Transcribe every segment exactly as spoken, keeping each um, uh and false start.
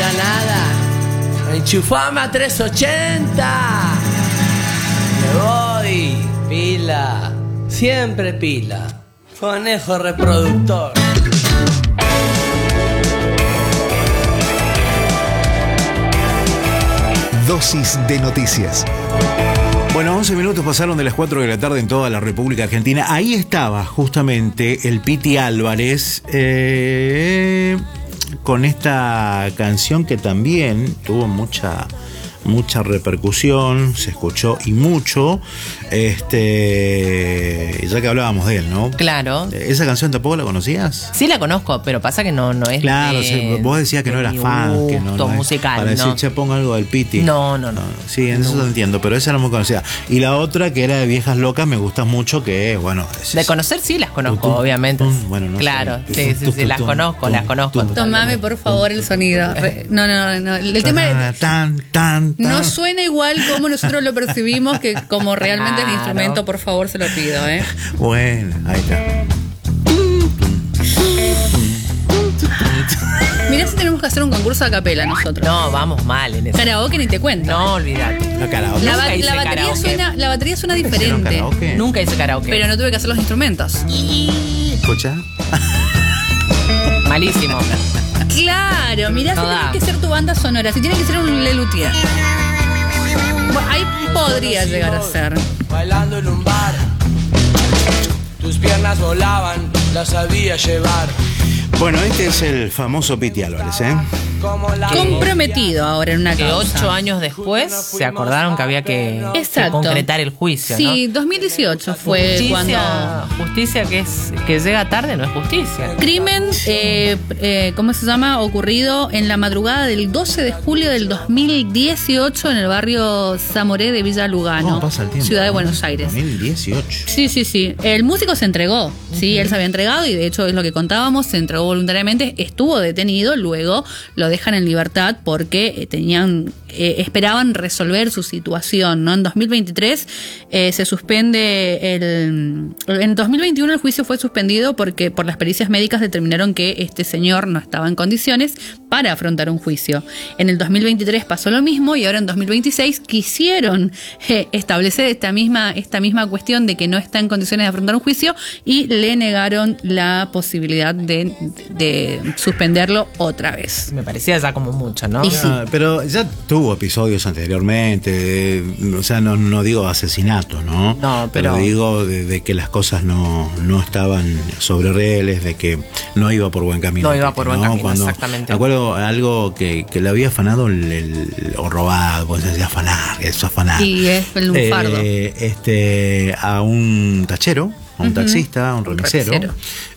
queda nada. Enchufame a trescientos ochenta. Me voy. Pila. Siempre pila. Conejo reproductor. Dosis de noticias. Bueno, once minutos pasaron de las cuatro de la tarde en toda la República Argentina. Ahí estaba justamente el Piti Álvarez eh, con esta canción que también tuvo mucha, mucha repercusión, se escuchó y mucho, este, ya que hablábamos de él, ¿no? Claro. ¿Esa canción tampoco la conocías? Sí la conozco, pero pasa que no, no es Claro, de, sí, vos decías que no eras fan, que no, no es, musical, para decir, no. che, pongo algo del Piti. No, no, no. Sí, en eso No. lo entiendo, pero esa era muy conocida. Y la otra, que era de Viejas Locas, me gusta mucho, que, bueno... Es, De conocer sí las conozco, Tum, tum, obviamente. tum, bueno, no claro, sé. sí, sí, sí, las Tum, conozco, tum, las conozco. tum. Tomame, por favor, el sonido. Re- No, no, no. El tema Tan, tan, tan, no tan. suena igual como nosotros lo percibimos que como realmente el Claro. instrumento, por favor, se lo pido, ¿eh? Bueno, ahí está. Mirá si tenemos que hacer un concurso a capela nosotros. No, vamos mal en eso. Karaoke ni te cuento. No, olvídate. La karaoke. La, Nunca ba- hice la batería karaoke. suena, la batería suena ¿Hicieron diferente. karaoke? Nunca hice karaoke. Pero no tuve que hacer los instrumentos. ¿Escucha? Malísimo. Claro, mirá si No da. tiene que ser tu banda sonora, si tiene que ser un Lelutier. Bueno, ahí podría llegar a ser. Bailando en un bar. Tus piernas volaban, las sabía llevar. Bueno, este es el famoso Piti Álvarez, ¿eh? Como la Comprometido ahora en una Que causa. ocho años después se acordaron que había que, que Exacto. concretar el juicio, Sí, dos mil dieciocho fue ¿no? cuando... Justicia, justicia que es que llega tarde no es justicia. Crimen, eh, eh, ¿cómo se llama? Ocurrido en la madrugada del doce de julio del dos mil dieciocho en el barrio Zamoré de Villa Lugano, ¿Cómo pasa el tiempo? ciudad de Buenos Aires. dos mil dieciocho. Sí, sí, sí. El músico se entregó, sí, él se había entregado y de hecho es lo que contábamos, se entregó voluntariamente, estuvo detenido, luego lo dejan en libertad porque eh, tenían, eh, esperaban resolver su situación, ¿no? En dos mil veintitrés eh, se suspende el, en dos mil veintiuno el juicio fue suspendido porque por las pericias médicas determinaron que este señor no estaba en condiciones para afrontar un juicio. En el dos mil veintitrés pasó lo mismo y ahora en dos mil veintiséis quisieron eh, establecer esta misma, esta misma cuestión de que no está en condiciones de afrontar un juicio y le negaron la posibilidad de, de suspenderlo otra vez. Me parecía ya como mucho, ¿no? Y sí. Ah, pero ya tuvo episodios anteriormente, de- o sea, no, no digo asesinato, ¿no? No, pero- digo de, de que las cosas no, no estaban sobre rieles, de que no iba por buen camino. No iba por buen camino, Cuando- exactamente. Me acuerdo algo que, que le había afanado el, el- o robado, pues se decía afanar, eso afanar. Y es el lunfardo. Eh, este, a un tachero, a un Ujú. taxista, a un remisero. remisero.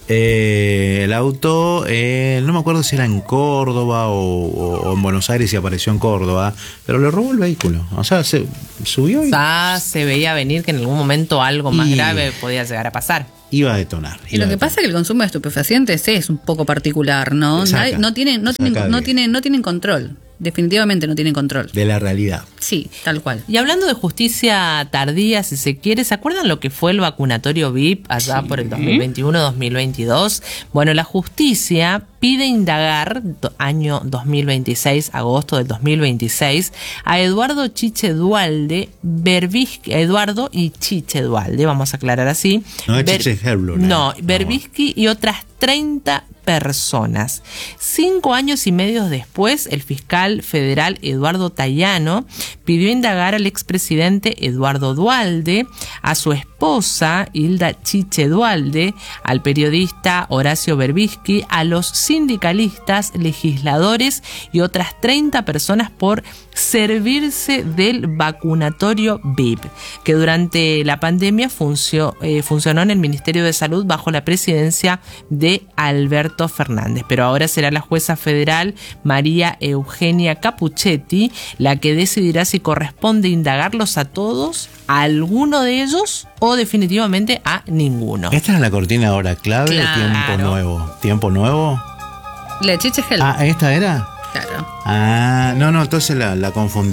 Eh, el auto, eh, no me acuerdo si era en Córdoba o, o- o en Buenos Aires y apareció en Córdoba, pero le robó el vehículo. O sea, se subió y Ya se veía venir que en algún momento algo más Y- grave podía llegar a pasar. iba a detonar. Y iba lo a que pasa es que el consumo de estupefacientes es un poco particular, ¿no? Saca. Nadie- no tienen, no Saca tienen, no de- tienen, no tienen control. Definitivamente no tienen control. de la realidad. Sí, tal cual. Y hablando de justicia tardía, si se quiere, ¿se acuerdan lo que fue el vacunatorio V I P allá por el dos mil veintiuno dos mil veintidós? Bueno, la justicia pide indagar, do- año dos mil veintiséis, agosto del dos mil veintiséis, a Eduardo Chiche Dualde, Berbisky, Eduardo y Chiche Dualde, vamos a aclarar así. No es Ber- Chiche Herblum, ¿eh? No, No. Berbisky y otras treinta personas. Cinco años y medio después, el fiscal federal Eduardo Tayano pidió indagar al expresidente Eduardo Dualde, a su esposa Hilda Chiche Dualde, al periodista Horacio Berbisky, a los sindicalistas, legisladores y otras treinta personas por servirse del vacunatorio V I P, que durante la pandemia funció, eh, funcionó en el Ministerio de Salud bajo la presidencia de Alberto Fernández. Pero ahora será la jueza federal María Eugenia Capuchetti la que decidirá si corresponde indagarlos a todos, a alguno de ellos o definitivamente a ninguno. ¿Esta es la cortina ahora clave Claro. o tiempo nuevo? ¿Tiempo nuevo? La chiche gel. Ah, ¿esta era? Claro. Ah, no, no, entonces la, la confundí.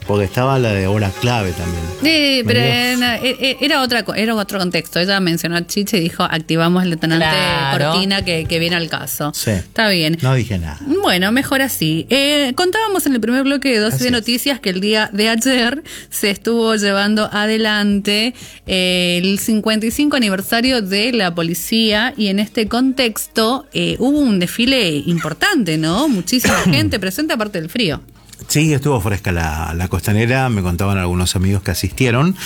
Porque estaba la de hora clave también. Sí, pero Venía- era, era, otra, era otro contexto. Ella mencionó a Chiche y dijo, activamos el detonante Claro. Cortina que, que viene al caso. Sí. Está bien. No dije nada. Bueno, mejor así. Eh, contábamos en el primer bloque de doce Así de es. noticias que el día de ayer se estuvo llevando adelante eh, el cincuenta y cinco aniversario de la policía y en este contexto eh, hubo un desfile importante, ¿no? Muchísima gente presente aparte del frío. Sí, estuvo fresca la, la costanera, me contaban algunos amigos que asistieron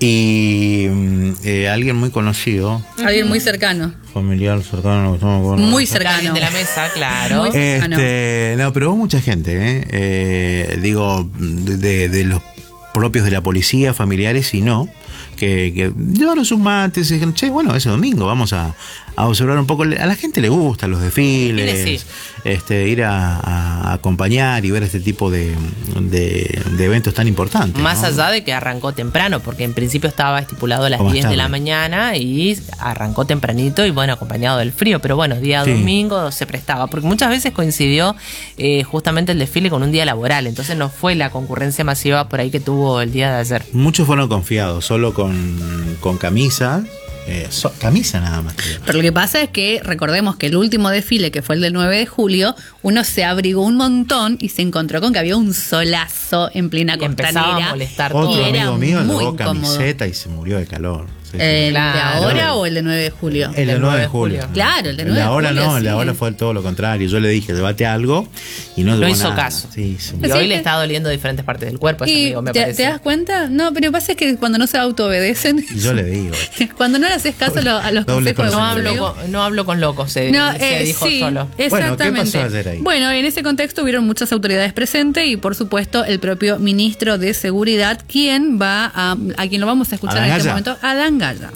y mm, eh, alguien muy conocido, Alguien muy cercano. familiar, cercano, no me acuerdo. Muy Está bien cercano. de la mesa, claro. Muy- Este, no, pero hubo mucha gente, ¿eh? Eh, digo, de, de los propios de la policía, familiares y no, que, que llevaron sus mates y dijeron, che, bueno, ese domingo vamos a, a observar un poco. A la gente le gusta los desfiles, Sí. este, ir a, a acompañar y ver este tipo de, de, de eventos tan importantes. Más ¿no? allá de que arrancó temprano, porque en principio estaba estipulado a las O más diez de la tarde. mañana y arrancó tempranito y bueno, acompañado del frío, pero bueno, día Sí. domingo se prestaba, porque muchas veces coincidió eh, justamente el desfile con un día laboral, entonces no fue la concurrencia masiva por ahí que tuvo el día de ayer. Muchos fueron confiados, solo con, con camisa, eh, so- camisa nada más. Pero lo que pasa es que recordemos que el último desfile, que fue el del nueve de julio, uno se abrigó un montón y se encontró con que había un solazo en plena Y empezaba costanera. a molestar Otro todo. era amigo mío muy llevó incómodo. camiseta y se murió de calor. Sí, sí. ¿El Claro. de ahora o el de nueve de julio? El del nueve de julio. Claro, el de El nueve de ahora julio, no, el de sí. ahora fue todo lo contrario. Yo le dije, debate algo y no No llevó hizo nada. caso. Sí, se Y murió. hoy Sí, le que- está doliendo diferentes partes del cuerpo, ese Y amigo, me te, parece. ¿te das cuenta? No, pero pasa es que cuando no se autoobedecen, Y yo le digo. cuando no le haces caso a, lo- a los Doble consejos de No un personalidad. hablo, amigo. con, no hablo con locos, se, No, se eh, dijo sí, solo. Bueno, ¿qué exactamente. pasó ayer ahí? Bueno, en ese contexto hubieron muchas autoridades presentes y por supuesto el propio ministro de Seguridad, quien va a, a quien lo vamos a escuchar Adán en este Gaya. momento, Adán Gaya.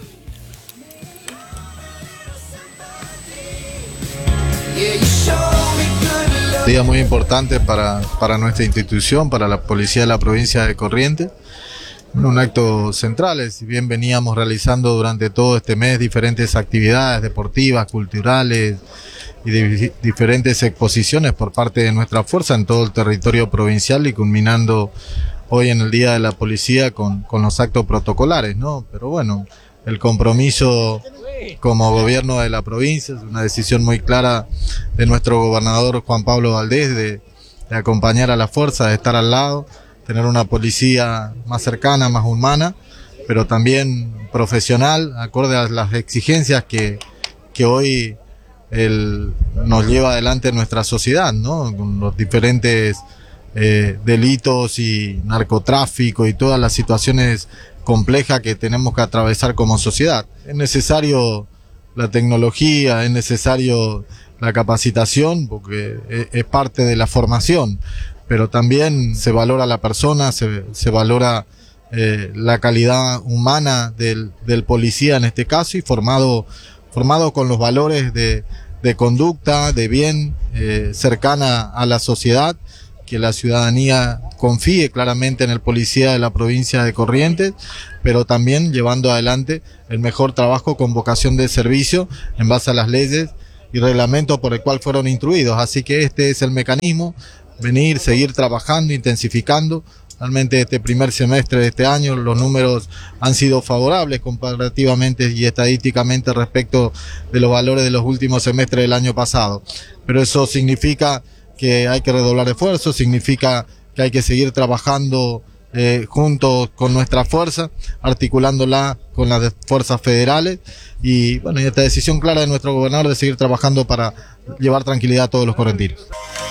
Día muy importante para, para nuestra institución, para la Policía de la Provincia de Corrientes. Un acto central, si bien veníamos realizando durante todo este mes diferentes actividades deportivas, culturales y de diferentes exposiciones por parte de nuestra fuerza en todo el territorio provincial y culminando hoy en el Día de la Policía con, con los actos protocolares, ¿no? Pero bueno, el compromiso como gobierno de la provincia es una decisión muy clara de nuestro gobernador Juan Pablo Valdés de, de acompañar a la fuerza, de estar al lado, tener una policía más cercana, más humana, pero también profesional, acorde a las exigencias que, que hoy el, nos lleva adelante nuestra sociedad, ¿no? Con los diferentes eh, delitos y narcotráfico y todas las situaciones complejas que tenemos que atravesar como sociedad. Es necesario la tecnología, es necesario la capacitación, porque es, es parte de la formación, pero también se valora la persona, se, se valora eh, la calidad humana del, del policía en este caso y formado, formado con los valores de, de conducta, de bien, eh, cercana a la sociedad, que la ciudadanía confíe claramente en el policía de la provincia de Corrientes, pero también llevando adelante el mejor trabajo con vocación de servicio en base a las leyes y reglamentos por el cual fueron instruidos. Así que este es el mecanismo, venir, seguir trabajando, intensificando. Realmente este primer semestre de este año los números han sido favorables comparativamente y estadísticamente respecto de los valores de los últimos semestres del año pasado. Pero eso significa que hay que redoblar esfuerzos, significa que hay que seguir trabajando eh, juntos con nuestra fuerza, articulándola con las fuerzas federales y bueno, y esta decisión clara de nuestro gobernador de seguir trabajando para llevar tranquilidad a todos los correntinos.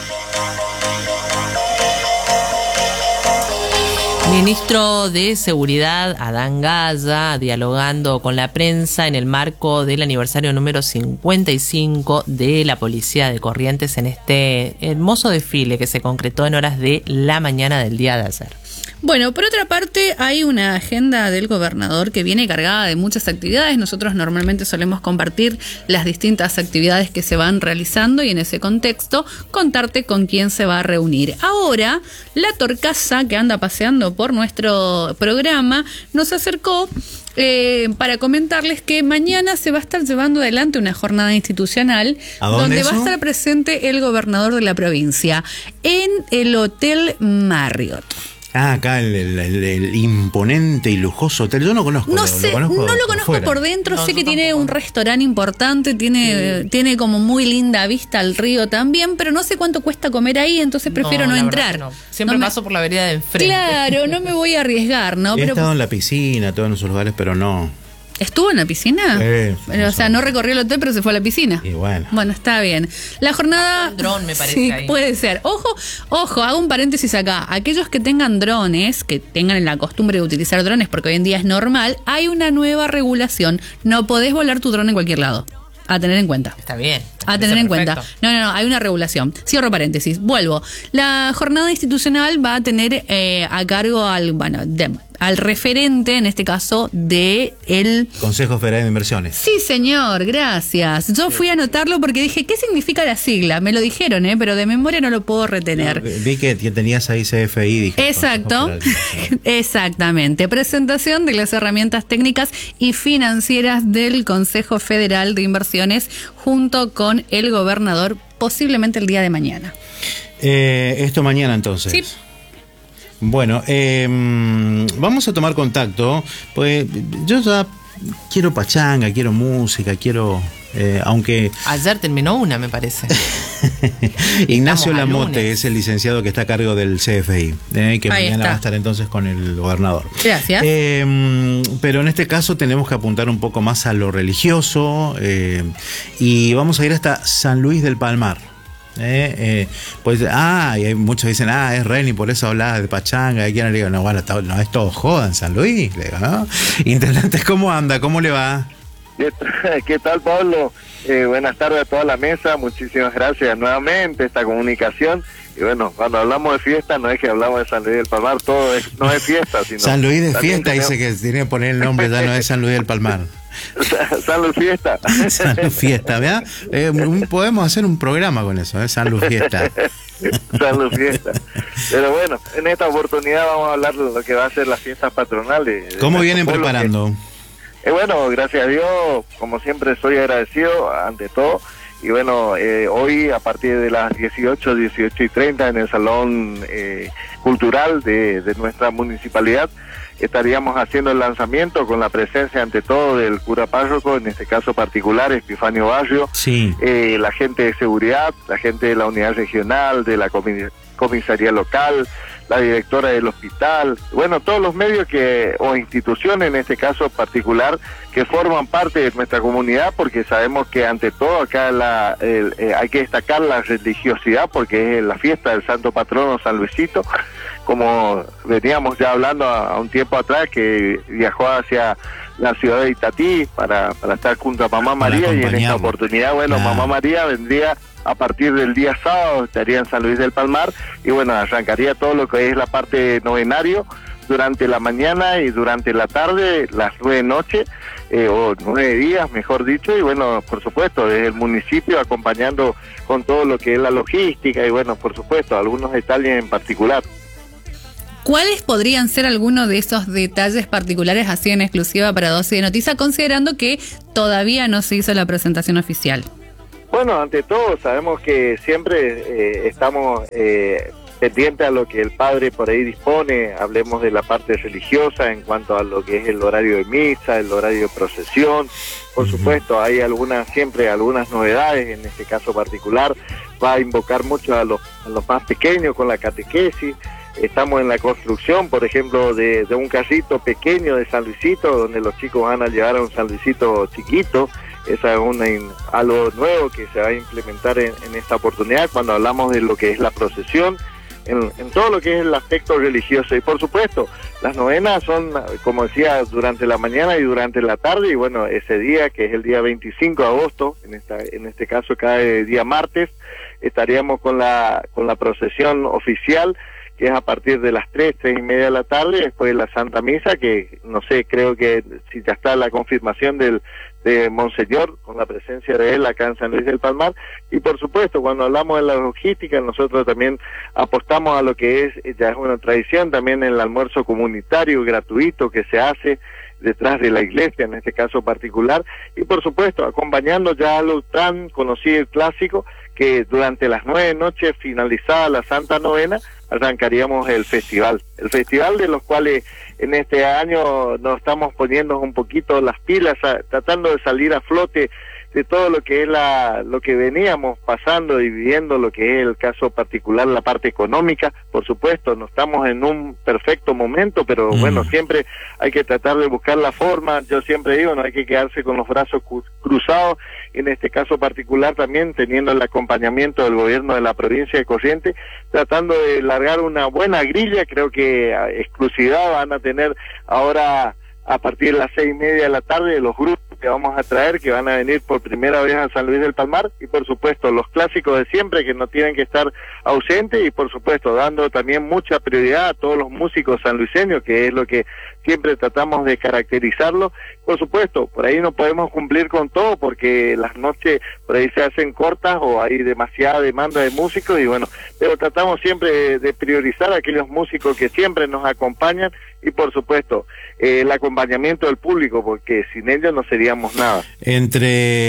Ministro de Seguridad, Adán Gaya, dialogando con la prensa en el marco del aniversario número cincuenta y cinco de la Policía de Corrientes en este hermoso desfile que se concretó en horas de la mañana del día de ayer. Bueno, por otra parte, hay una agenda del gobernador que viene cargada de muchas actividades. Nosotros normalmente solemos compartir las distintas actividades que se van realizando y en ese contexto contarte con quién se va a reunir. Ahora, la Torcaza, que anda paseando por nuestro programa, nos acercó eh, para comentarles que mañana se va a estar llevando adelante una jornada institucional ¿A dónde donde eso? va a estar presente el gobernador de la provincia en el Hotel Marriott. Ah, acá el, el, el, el imponente y lujoso hotel. Yo no conozco. No lo, sé, lo conozco no lo conozco fuera. por dentro, No, sé yo que tiene tampoco. un restaurante importante, tiene, sí. tiene como muy linda vista al río también, pero no sé cuánto cuesta comer ahí, entonces prefiero no, la entrar. verdad que no. Siempre No me- paso por la vereda de enfrente. Claro, no me voy a arriesgar, ¿no? He Pero estado en la piscina, todos en esos lugares, pero no. ¿estuvo en la piscina? Sí, Bueno, o sea, no recorrió el hotel, pero se fue a la piscina. Y bueno. Bueno, está bien. La jornada... Un dron, me parece, Sí, ahí. puede ser. Ojo, ojo, hago un paréntesis acá. Aquellos que tengan drones, que tengan la costumbre de utilizar drones, porque hoy en día es normal, hay una nueva regulación. No podés volar tu dron en cualquier lado. A tener en cuenta. Está bien. A tener en Perfecto. cuenta. No, no, no, hay una regulación. Cierro paréntesis. Vuelvo. La jornada institucional va a tener eh, a cargo al, bueno, de- al referente, en este caso, de el... Consejo Federal de Inversiones. Sí, señor, gracias. Yo fui a anotarlo porque dije, ¿qué significa la sigla? Me lo dijeron, ¿eh? Pero de memoria no lo puedo retener. Vi que que tenías ahí C F I. Dije, Exacto, Consejo Federal de Inversiones. exactamente. Presentación de las herramientas técnicas y financieras del Consejo Federal de Inversiones junto con el gobernador, posiblemente el día de mañana. Eh, esto mañana entonces. Sí. Bueno, eh, vamos a tomar contacto. Pues yo ya quiero pachanga, quiero música, quiero... Eh, aunque Ayer terminó una, me parece. Ignacio Estamos a Lamote lunes. es el licenciado que está a cargo del C F I, eh, que Ahí mañana está. va a estar entonces con el gobernador. Gracias. Eh, pero en este caso tenemos que apuntar un poco más a lo religioso eh, y vamos a ir hasta San Luis del Palmar. Eh, eh, pues, ah, y hay muchos dicen, ah, es Reni, por eso habla de pachanga. Y quien le digo, no, bueno, está- no es todo joda en San Luis. Le digo, ¿no? Intendente, ¿cómo anda? ¿Cómo le va? ¿Qué tal, ¿Qué tal, Pablo? Eh, buenas tardes a toda la mesa, muchísimas gracias nuevamente esta comunicación. Y bueno, cuando hablamos de fiesta no es que hablamos de San Luis del Palmar, todo es, no es fiesta, sino... San Luis de también fiesta, tenemos- dice que tiene que poner el nombre, ya no es San Luis del Palmar. San Luis Fiesta. San Luis Fiesta, ¿verdad? Eh, un- podemos hacer un programa con eso, ¿eh? San Luis Fiesta. San Luis Fiesta. Pero bueno, en esta oportunidad vamos a hablar de lo que va a ser las fiestas patronales. de ¿Cómo nuestro vienen pueblo, que- preparando? Eh, bueno, gracias a Dios, como siempre soy agradecido ante todo. Y bueno, eh, hoy a partir de las dieciocho, dieciocho y treinta en el Salón eh, Cultural de, de nuestra municipalidad estaríamos haciendo el lanzamiento con la presencia ante todo del cura párroco, en este caso particular, Epifanio Barrio, Sí. eh, la gente de seguridad, la gente de la unidad regional, de la comi- comisaría local, la directora del hospital, bueno, todos los medios que o instituciones en este caso particular que forman parte de nuestra comunidad, porque sabemos que ante todo acá la, el, eh, hay que destacar la religiosidad porque es la fiesta del santo patrono San Luisito, como veníamos ya hablando a, a un tiempo atrás, que viajó hacia la ciudad de Itatí para, para estar junto a Mamá Para María, y en esta acompañarlo. oportunidad, bueno, Claro. Mamá María vendría a partir del día sábado, estaría en San Luis del Palmar, y bueno, arrancaría todo lo que es la parte novenario durante la mañana y durante la tarde, las nueve noches, eh, o nueve días, mejor dicho, y bueno, por supuesto, desde el municipio acompañando con todo lo que es la logística, y bueno, por supuesto, algunos detalles en particular. ¿Cuáles podrían ser algunos de esos detalles particulares así en exclusiva para Dosis de Noticias, considerando que todavía no se hizo la presentación oficial? Bueno, ante todo sabemos que siempre eh, estamos eh, pendientes a lo que el padre por ahí dispone, hablemos de la parte religiosa en cuanto a lo que es el horario de misa, el horario de procesión. Por supuesto, hay algunas, siempre algunas novedades, en este caso particular, va a invocar mucho a los, a los más pequeños con la catequesis. Estamos en la construcción, por ejemplo, de, de un carrito pequeño de San Luisito, donde los chicos van a llevar a un San Luisito chiquito. Esa es una, algo nuevo que se va a implementar en, en esta oportunidad cuando hablamos de lo que es la procesión, en, en todo lo que es el aspecto religioso. Y por supuesto, las novenas son, como decía, durante la mañana y durante la tarde, y bueno, ese día, que es el día veinticinco de agosto, en, esta, en este caso cada día martes, estaríamos con la, con la procesión oficial, que es a partir de las tres, tres y media de la tarde, después de la Santa Misa, que no sé, creo que si ya está la confirmación del de Monseñor, con la presencia de él acá en San Luis del Palmar. Y por supuesto, cuando hablamos de la logística, nosotros también apostamos a lo que es, ya es una tradición, también el almuerzo comunitario gratuito que se hace detrás de la iglesia, en este caso particular, y por supuesto, acompañando ya a lo tan conocido y clásico, que durante las nueve noches, finalizada la Santa Novena, arrancaríamos el festival. El festival de los cuales en este año nos estamos poniendo un poquito las pilas, a, tratando de salir a flote de todo lo que es la lo que veníamos pasando y viviendo, lo que es el caso particular, la parte económica. Por supuesto, no estamos en un perfecto momento, pero mm. bueno, siempre hay que tratar de buscar la forma. Yo siempre digo, no hay que quedarse con los brazos cruzados, en este caso particular también teniendo el acompañamiento del gobierno de la provincia de Corrientes, tratando de largar una buena grilla. Creo que exclusividad van a tener ahora a partir de las seis y media de la tarde los grupos que vamos a traer, que van a venir por primera vez a San Luis del Palmar, y por supuesto los clásicos de siempre que no tienen que estar ausentes, y por supuesto dando también mucha prioridad a todos los músicos sanluiseños, que es lo que siempre tratamos de caracterizarlo. Por supuesto, por ahí no podemos cumplir con todo porque las noches por ahí se hacen cortas o hay demasiada demanda de músicos, y bueno, pero tratamos siempre de, de priorizar a aquellos músicos que siempre nos acompañan, y por supuesto eh, el acompañamiento del público, porque sin ellos no seríamos nada. Entre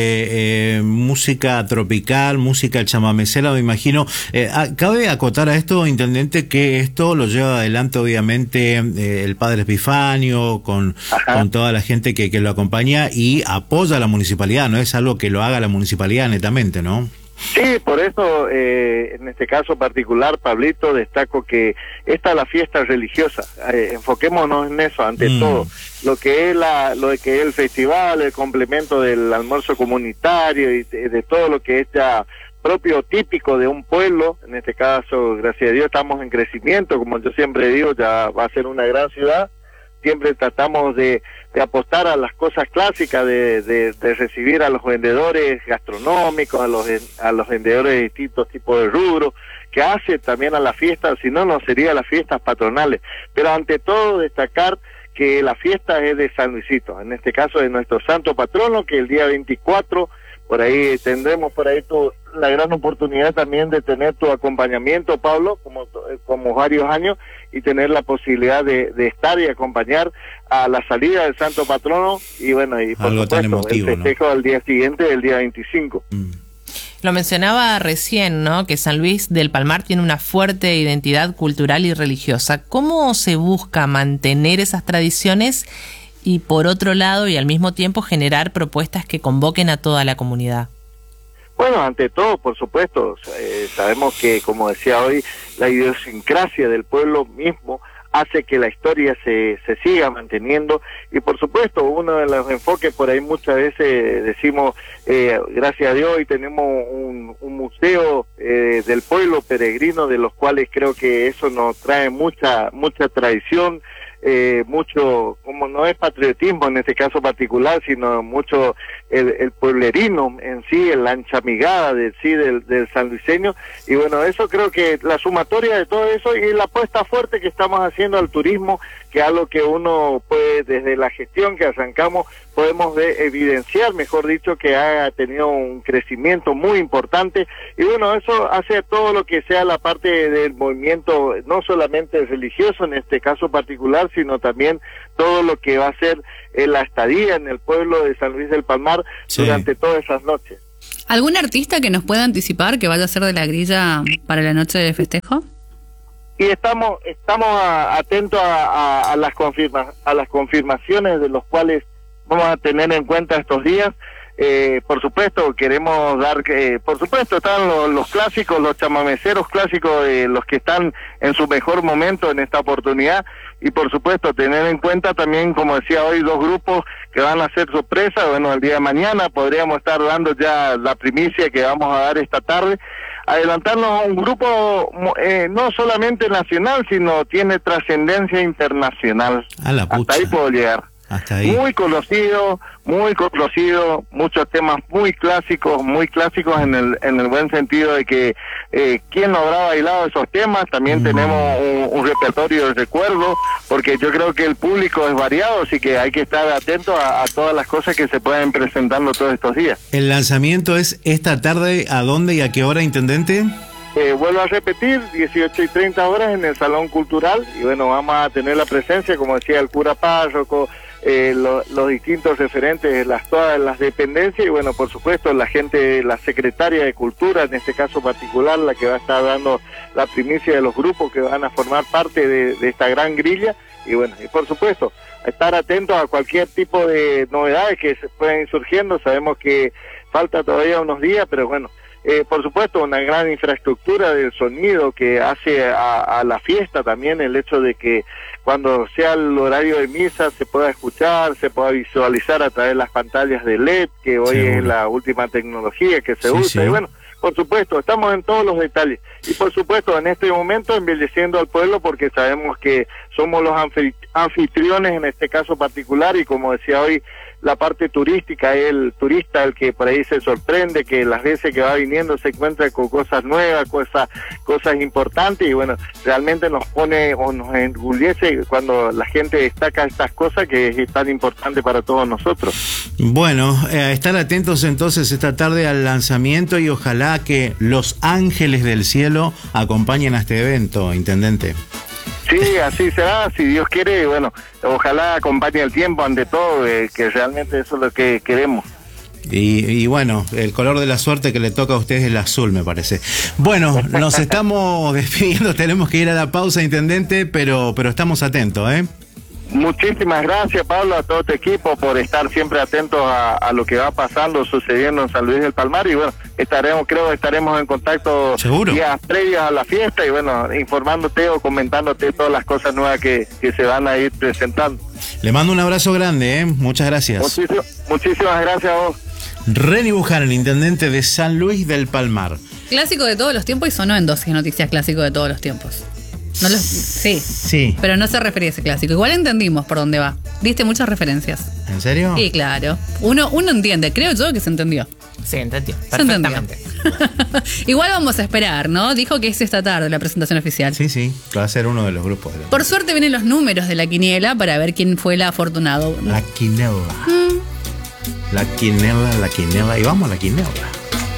eh, música tropical, música chamamecera, me imagino, eh, cabe acotar a esto, intendente, que esto lo lleva adelante obviamente eh, el padre Epifanio con, con toda la gente que, que lo acompaña y apoya a la municipalidad, no es algo que lo haga la municipalidad netamente, ¿no? Sí, por eso eh, en este caso particular, Pablito, destaco que esta es la fiesta religiosa. Eh, enfoquémonos en eso ante mm. todo. Lo que es la, lo que es el festival, el complemento del almuerzo comunitario y de, de todo lo que es ya propio, típico de un pueblo. En este caso, gracias a Dios, estamos en crecimiento, como yo siempre digo, ya va a ser una gran ciudad. Siempre tratamos de, de apostar a las cosas clásicas, de, de, de recibir a los vendedores gastronómicos, a los a los vendedores de distintos tipos de rubros, que hace también a la fiesta, si no, no serían las fiestas patronales. Pero ante todo, destacar que la fiesta es de San Luisito, en este caso de nuestro santo patrono, que el día veinticuatro, por ahí tendremos por ahí tu, la gran oportunidad también de tener tu acompañamiento, Pablo, como, como varios años, y tener la posibilidad de, de estar y acompañar a la salida del santo patrono, y bueno, y por algo supuesto, tan emotivo, el festejo, ¿no?, al día siguiente, el día veinticinco. Mm. Lo mencionaba recién, ¿no?, que San Luis del Palmar tiene una fuerte identidad cultural y religiosa. ¿Cómo se busca mantener esas tradiciones y, por otro lado, y al mismo tiempo, generar propuestas que convoquen a toda la comunidad? Bueno, ante todo, por supuesto, eh, sabemos que, como decía hoy, la idiosincrasia del pueblo mismo hace que la historia se, se siga manteniendo, y por supuesto uno de los enfoques, por ahí muchas veces decimos, eh, gracias a Dios hoy tenemos un, un museo eh, del pueblo peregrino, de los cuales creo que eso nos trae mucha mucha tradición, eh, mucho, como no es patriotismo en este caso particular, sino mucho el, el pueblerino en sí, la anchamigada de sí del, del sanluiseño, y bueno, eso creo que la sumatoria de todo eso y la apuesta fuerte que estamos haciendo al turismo, que es algo que uno puede, desde la gestión que arrancamos, podemos de, evidenciar, mejor dicho, que ha tenido un crecimiento muy importante, y bueno, eso hace todo lo que sea la parte del movimiento, no solamente religioso en este caso particular, sino también todo lo que va a ser eh, la estadía en el pueblo de San Luis del Palmar, sí, durante todas esas noches. ¿Algún artista que nos pueda anticipar que vaya a ser de la grilla para la noche de festejo? Y estamos estamos a, atentos a, a, a las confirma, a las confirmaciones de los cuales vamos a tener en cuenta estos días. Eh, por supuesto queremos dar que, por supuesto están los, los clásicos, los chamameceros clásicos, de los que están en su mejor momento en esta oportunidad, y por supuesto tener en cuenta también, como decía hoy, dos grupos que van a ser sorpresa. Bueno, el día de mañana podríamos estar dando ya la primicia que vamos a dar esta tarde, adelantarnos a un grupo eh, no solamente nacional, sino tiene trascendencia internacional. A la pucha. Hasta ahí puedo llegar. Hasta ahí. Muy conocido, muy conocido, muchos temas muy clásicos, muy clásicos en el en el buen sentido de que eh, quién no habrá bailado esos temas. También mm. tenemos un, un repertorio de recuerdo, porque yo creo que el público es variado, así que hay que estar atento a, a todas las cosas que se pueden presentando todos estos días. El lanzamiento es esta tarde, ¿a dónde y a qué hora, intendente? Eh, vuelvo a repetir, dieciocho y treinta horas en el Salón Cultural, y bueno, vamos a tener la presencia, como decía el cura párroco, eh, lo, los distintos referentes de las, todas las dependencias y bueno, por supuesto la gente, la secretaria de Cultura, en este caso particular, la que va a estar dando la primicia de los grupos que van a formar parte de, de esta gran grilla y bueno, y por supuesto, estar atentos a cualquier tipo de novedades que se puedan ir surgiendo. Sabemos que falta todavía unos días, pero bueno, eh, por supuesto una gran infraestructura del sonido que hace a, a la fiesta también, el hecho de que cuando sea el horario de misa se pueda escuchar, se pueda visualizar a través de las pantallas de L E D, que hoy Seguro. es la última tecnología que se sí, usa, sí. y bueno, por supuesto, estamos en todos los detalles. Y por supuesto, en este momento, embelleciendo al pueblo, porque sabemos que somos los anfitriones en este caso particular, y como decía hoy, la parte turística, es el turista el que por ahí se sorprende, que las veces que va viniendo se encuentra con cosas nuevas, cosas, cosas importantes, y bueno, realmente nos pone o nos enorgullece cuando la gente destaca estas cosas que es tan importante para todos nosotros. Bueno, eh, estar atentos entonces esta tarde al lanzamiento y ojalá que los ángeles del cielo acompañen a este evento, intendente. Sí, así será, si Dios quiere, bueno, ojalá acompañe el tiempo ante todo, eh, que realmente eso es lo que queremos. Y, y bueno, el color de la suerte que le toca a ustedes es el azul, me parece. Bueno, nos estamos despidiendo, tenemos que ir a la pausa, intendente, pero, pero estamos atentos, ¿eh? Muchísimas gracias, Pablo, a todo tu equipo por estar siempre atentos a, a lo que va pasando, sucediendo en San Luis del Palmar y bueno, estaremos, creo estaremos en contacto ¿Seguro? días previos a la fiesta y bueno, informándote o comentándote todas las cosas nuevas que, que se van a ir presentando. Le mando un abrazo grande, ¿eh? Muchas gracias. Muchísimo, muchísimas gracias a vos. Reni Buchanan, intendente de San Luis del Palmar. Clásico de todos los tiempos y sonó en Dosis Noticias clásico de todos los tiempos. No los, sí, sí, pero no se refería a ese clásico. Igual entendimos por dónde va. Diste muchas referencias. ¿En serio? Sí, claro. Uno, uno entiende, creo yo que se entendió. Sí, entendió. Perfectamente. Igual vamos a esperar, ¿no? Dijo que es esta tarde la presentación oficial. Sí, sí, va a ser uno de los grupos. De la por suerte vienen los números de la quiniela para ver quién fue el afortunado. La quinela. Mm. La quinela, la quinela. Y vamos a la quinela.